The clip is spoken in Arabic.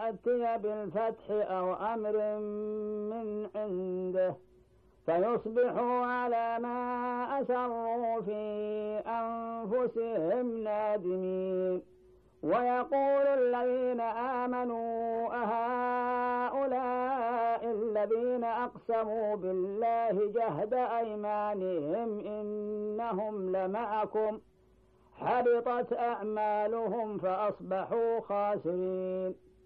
يأتي بالفتح أو أمر من عنده فيصبحوا على ما أسروا في أنفسهم نادمين. ويقول الذين آمنوا أهؤلاء الذين أقسموا بالله جهد أيمانهم إنهم لمعكم حبطت أعمالهم فأصبحوا خاسرين.